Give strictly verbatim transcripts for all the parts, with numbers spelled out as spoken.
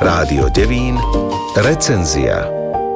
Rádio Devín, recenzia.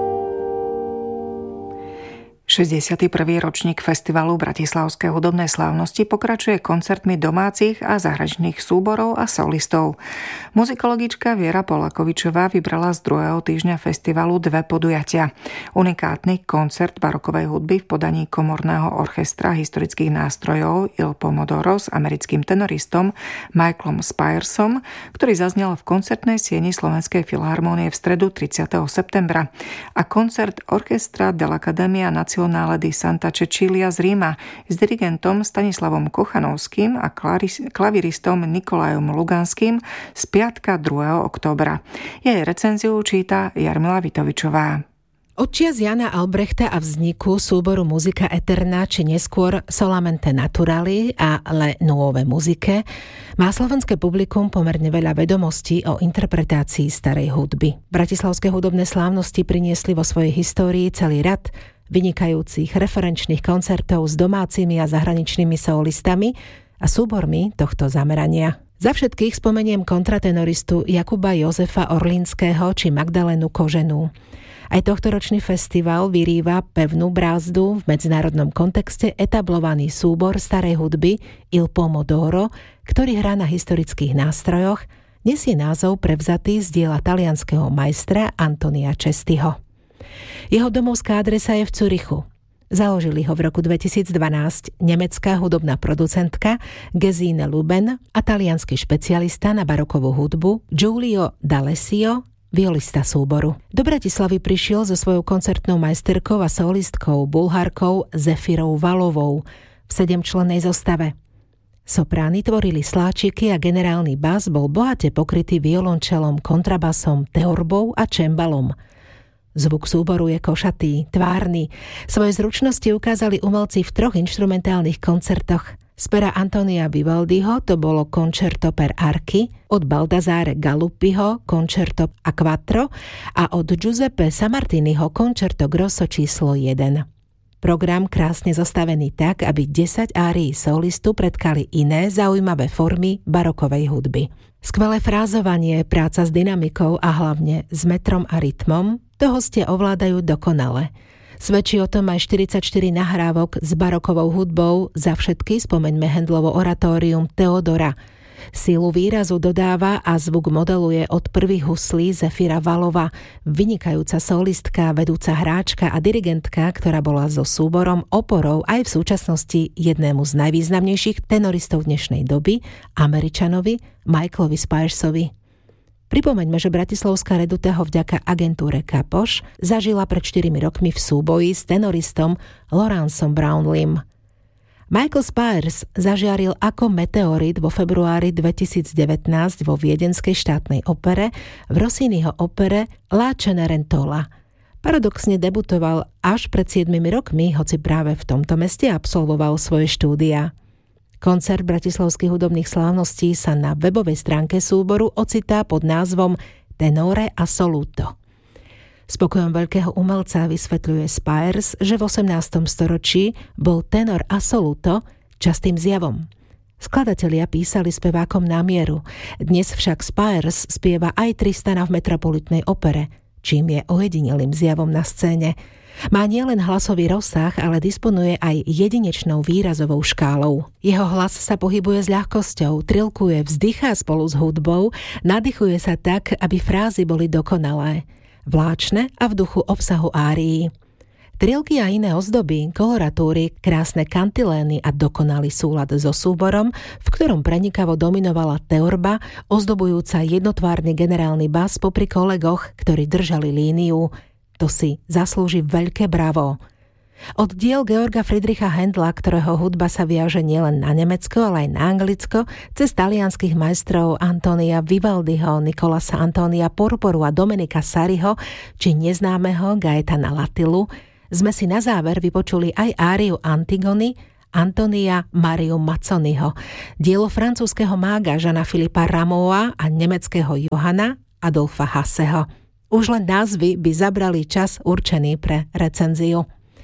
šesťdesiaty prvý ročník festivalu Bratislavskej hudobnej slávnosti pokračuje koncertmi domácich a zahraničných súborov a solistov. Muzikologička Viera Polakovičová vybrala z druhého týždňa festivalu dve podujatia. Unikátny koncert barokovej hudby v podaní komorného orchestra historických nástrojov Il Pomodoro s americkým tenoristom Michaelom Spiresom, ktorý zaznel v koncertnej sieni Slovenskej filharmónie v stredu tridsiateho septembra, a koncert orchestra dell'Accademia Nazionale di Santa Cecilia z Ríma s dirigentom Stanislavom Kochanovským a klaviristom Nikolajom Luganským z piatka druhého októbra. Jej recenziu číta Jarmila Vitovičová. Od čias Jana Albrechta a vzniku súboru Musica Eterna, či neskôr Solamente Naturali a Le Nuove Musiche, má slovenské publikum pomerne veľa vedomostí o interpretácii starej hudby. Bratislavské hudobné slávnosti priniesli vo svojej histórii celý rad vynikajúcich referenčných koncertov s domácimi a zahraničnými solistami a súbormi tohto zamerania. Za všetkých spomeniem kontratenoristu Jakuba Jozefa Orlínskeho či Magdalénu Koženú. Aj tohtoročný festival vyrýva pevnú brázdu v medzinárodnom kontexte etablovaný súbor starej hudby Il Pomodoro, ktorý hrá na historických nástrojoch, nesie názov prevzatý z diela talianskeho majstra Antonia Cestiho. Jeho domovská adresa je v Zürichu. Založili ho v roku dvetisícdvanásť nemecká hudobná producentka Gesine Luben a taliansky špecialista na barokovú hudbu Giulio D'Alessio, violista súboru. Do Bratislavy prišiel so svojou koncertnou majsterkou a solistkou bulharkou Zefirou Valovou v sedemčlennej zostave. Soprány tvorili sláčiky a generálny bas bol bohate pokrytý violončelom, kontrabasom, teorbou a čembalom. Zvuk súboru je košatý, tvárny. Svoje zručnosti ukázali umelci v troch inštrumentálnych koncertoch. Z pera Antonia Vivaldiho to bolo Concerto per archi, od Baldassare Galuppiho Concerto a quattro a od Giuseppe Sammartiniho Concerto grosso číslo jeden. Program krásne zostavený tak, aby desať árií solistu predkali iné zaujímavé formy barokovej hudby. Skvelé frázovanie, práca s dynamikou a hlavne s metrom a rytmom to hostia ovládajú dokonale. Svedčí o tom aj štyridsaťštyri nahrávok s barokovou hudbou, za všetky spomeňme Handlovo oratórium Teodora. Sílu výrazu dodáva a zvuk modeluje od prvých huslí Zefira Valova, vynikajúca solistka, vedúca hráčka a dirigentka, ktorá bola so súborom oporou aj v súčasnosti jednému z najvýznamnejších tenoristov dnešnej doby, Američanovi Michaelovi Spiresovi. Pripomeňme, že bratislavská Reduta ho vďaka agentúre Kapoš zažila pred štyrimi rokmi v súboji s tenoristom Lawrenceom Brownleym. Michael Spires zažiaril ako meteorit vo februári dvetisícdevätnásť vo viedenskej štátnej opere v Rossiniho opere La Cenerentola. Paradoxne debutoval až pred siedmimi rokmi, hoci práve v tomto meste absolvoval svoje štúdia. Koncert bratislavských hudobných slávností sa na webovej stránke súboru ocitá pod názvom Tenore assoluto. Spokojom veľkého umelca vysvetľuje Spires, že v osemnástom storočí bol tenor assoluto častým zjavom. Skladatelia písali spevákom na mieru. Dnes však Spires spieva aj Tristana v Metropolitnej opere, čím je ojedinelým zjavom na scéne. Má nielen hlasový rozsah, ale disponuje aj jedinečnou výrazovou škálou. Jeho hlas sa pohybuje s ľahkosťou, trilkuje, vzdychá spolu s hudbou, nadýchuje sa tak, aby frázy boli dokonalé, vláčne a v duchu obsahu árií. Trilky a iné ozdoby, koloratúry, krásne kantilény a dokonalý súlad so súborom, v ktorom prenikavo dominovala teorba, ozdobujúca jednotvárny generálny bas popri kolegoch, ktorí držali líniu. To si zaslúži veľké bravo. Od diel Georga Friedricha Händla, ktorého hudba sa viaže nielen na Nemecko, ale aj na Anglicko, cez talianskych majstrov Antonia Vivaldiho, Nicolasa Antonia Porporu a Domenica Sariho, či neznámeho Gaetana Latilu, sme si na záver vypočuli aj áriu Antigony Antonia Mariu Mazzoniho, dielo francúzskeho mága Žana Filipa Rameaua a nemeckého Johanna Adolfa Hasseho. Už len názvy by zabrali čas určený pre recenziu.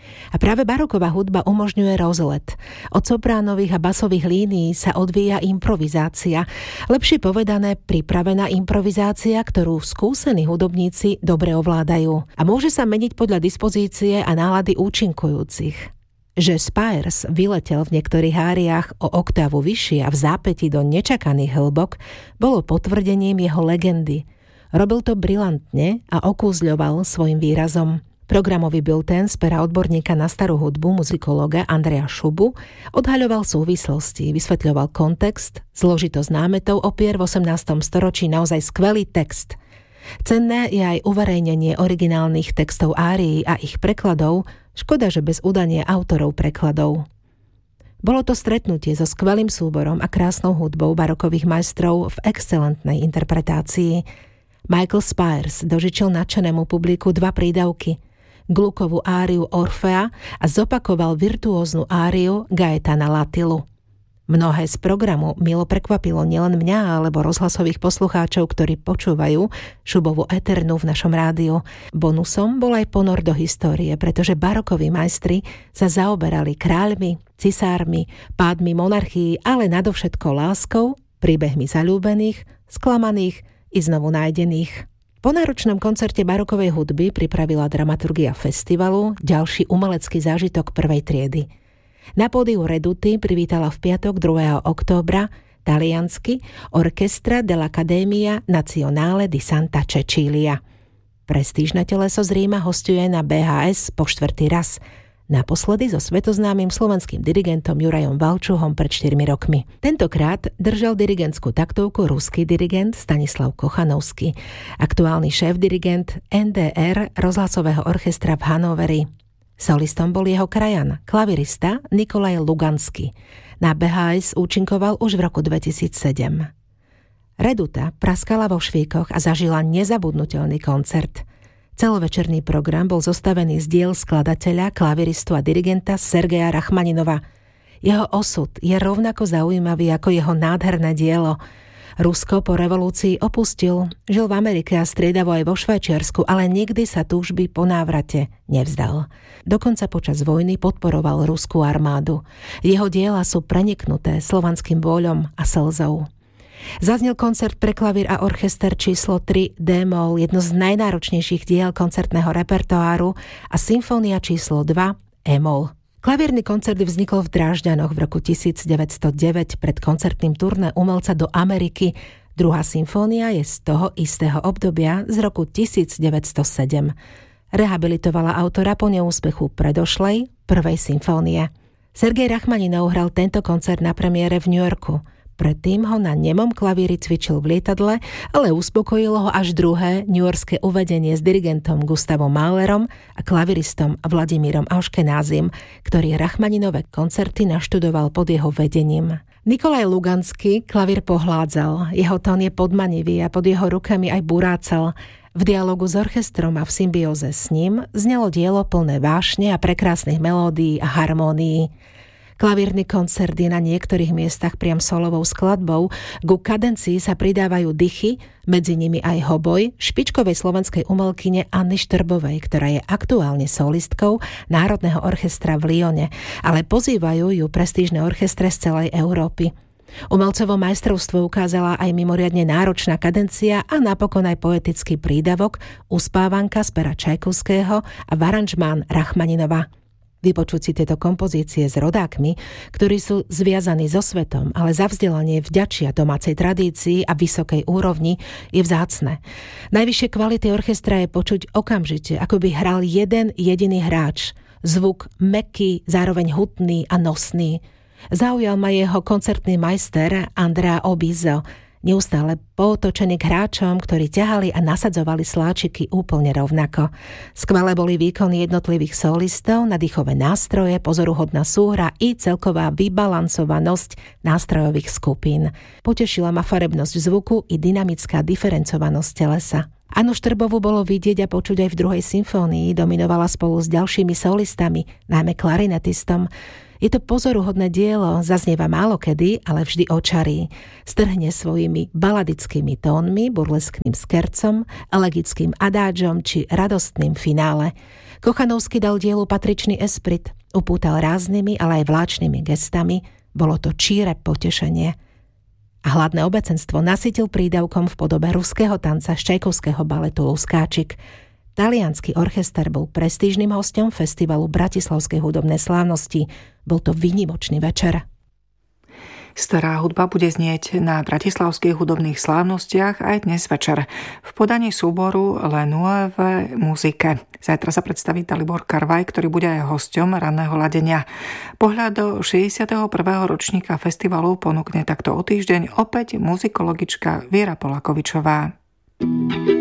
A práve baroková hudba umožňuje rozlet. Od sopránových a basových línií sa odvíja improvizácia. Lepšie povedané, pripravená improvizácia, ktorú skúsení hudobníci dobre ovládajú. A môže sa meniť podľa dispozície a nálady účinkujúcich. Že Spires vyletel v niektorých áriách o oktávu vyššie a v zápäti do nečakaných hĺbok, bolo potvrdením jeho legendy. Robil to brilantne a okúzľoval svojim výrazom. Programový bultén z pera odborníka na starú hudbu, muzikológa Andreja Šubu, odhaľoval súvislosti, vysvetľoval kontext, zložitosť námetov opier v osemnástom storočí naozaj skvelý text. Cenné je aj uverejnenie originálnych textov árií a ich prekladov, škoda, že bez udania autorov prekladov. Bolo to stretnutie so skvelým súborom a krásnou hudbou barokových majstrov v excelentnej interpretácii. Michael Spires dožičil nadšenému publiku dva prídavky, Gluckovú áriu Orfea a zopakoval virtuóznu áriu Gaetana Latilu. Mnohé z programu milo prekvapilo nielen mňa, alebo rozhlasových poslucháčov, ktorí počúvajú Šubovu Eternu v našom rádiu. Bonusom bol aj ponor do histórie, pretože barokoví majstri sa zaoberali kráľmi, cisármi, pádmi monarchií, ale nadovšetko láskou, príbehmi zaľúbených, sklamaných i znovu nájdených. Po náročnom koncerte barokovej hudby pripravila dramaturgia festivalu ďalší umelecký zážitok prvej triedy. Na pódiu Reduty privítala v piatok druhého októbra taliansky Orchestra dell'Accademia Nazionale di Santa Cecilia. Prestížne teleso z Ríma hosťuje na bé há es po štvrtý raz, naposledy so svetoznámym slovenským dirigentom Jurajom Valčuhom pred štyrmi rokmi. Tentokrát držal dirigentskú taktovku ruský dirigent Stanislav Kochanovský, aktuálny šéf-dirigent en dé er rozhlasového orchestra v Hanoveri. Solistom bol jeho krajan, klavirista Nikolaj Luganský. Na bé há es účinkoval už v roku dvetisícsedem. Reduta praskala vo švíkoch a zažila nezabudnutelný koncert. Celovečerný program bol zostavený z diel skladateľa, klaviristu a dirigenta Sergeja Rachmaninova. Jeho osud je rovnako zaujímavý ako jeho nádherné dielo. Rusko po revolúcii opustil, žil v Amerike a striedavo aj vo Švajčiarsku, ale nikdy sa túžby po návrate nevzdal. Dokonca počas vojny podporoval ruskú armádu. Jeho diela sú preniknuté slovanským bôľom a slzou. Zaznel koncert pre klavír a orchester číslo tri D-moll, jedno z najnáročnejších diel koncertného repertoáru, a symfónia číslo dva E-moll. Klavírny koncert vznikol v Drážďanoch v roku devätnásťstodeväť pred koncertným turné umelca do Ameriky. Druhá symfónia je z toho istého obdobia z roku devätnásťstosedem. Rehabilitovala autora po neúspechu predošlej prvej symfónie. Sergej Rachmaninov hral tento koncert na premiére v New Yorku. Predtým ho na nemom klavíri cvičil v lietadle, ale uspokojilo ho až druhé newyorské uvedenie s dirigentom Gustavom Mahlerom a klaviristom Vladimírom Aškenázim, ktorý Rachmaninové koncerty naštudoval pod jeho vedením. Nikolaj Luganský klavír pohládzal, jeho tón je podmanivý a pod jeho rukami aj burácal. V dialogu s orchestrom a v symbióze s ním znelo dielo plné vášne a prekrásnych melódií a harmónií. Klavírny koncert je na niektorých miestach priam solovou skladbou, ku kadencii sa pridávajú dychy, medzi nimi aj hoboj špičkovej slovenskej umelkyne Anny Štrbovej, ktorá je aktuálne solistkou Národného orchestra v Lyone, ale pozývajú ju prestížne orchestre z celej Európy. Umelcovo majstrovstvo ukázala aj mimoriadne náročná kadencia a napokon aj poetický prídavok Uspávanka z pera Čajkovského a Varanžmán Rachmaninova. Vypočuť si tieto kompozície s rodákmi, ktorí sú zviazaní so svetom, ale za vzdelanie vďačia domácej tradícii a vysokej úrovni, je vzácne. Najvyššie kvality orchestra je počuť okamžite, ako by hral jeden jediný hráč. Zvuk mäkký, zároveň hutný a nosný. Zaujal ma jeho koncertný majster Andrea Obizo, neustále pootočený k hráčom, ktorí ťahali a nasadzovali sláčiky úplne rovnako. Skvelé boli výkony jednotlivých solistov, nadýchové nástroje, pozoruhodná súhra i celková vybalancovanosť nástrojových skupín. Potešila ma farebnosť zvuku i dynamická diferencovanosť telesa. Anu Štrbovú bolo vidieť a počuť aj v druhej symfónii, dominovala spolu s ďalšími solistami, najmä klarinetistom. Je to pozoruhodné dielo, zaznieva málo kedy, ale vždy očarí. Strhne svojimi baladickými tónmi, burleskným skercom, elegickým adádžom či radostným finále. Kochanovský dal dielu patričný esprit, upútal ráznými, ale aj vláčnymi gestami. Bolo to číre potešenie. A hladné obecenstvo nasytil prídavkom v podobe ruského tanca z Čajkovského baletu Luskáčik. Taliansky orchester bol prestížnym hosťom festivalu Bratislavskej hudobnej slávnosti. Bol to výnimočný večer. Stará hudba bude znieť na Bratislavských hudobných slávnostiach aj dnes večer v podaní súboru Le Nuove Musique. Zajtra sa predstaví Dalibor Karvaj, ktorý bude aj hosťom ranného ladenia. Pohľad do šesťdesiateho prvého ročníka festivalu ponúkne takto o týždeň opäť muzikologička Viera Polakovičová.